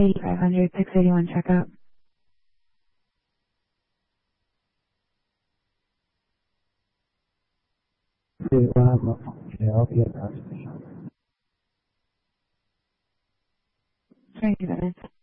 8500, 681 checkout. I'll be at 22 minutes.